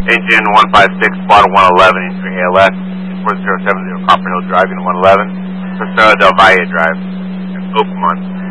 Engine 156, bottom 111, entering ALS, 4070 Copper Hill Drive, Unit 111, Paseo del Valle Drive, in Oakmont.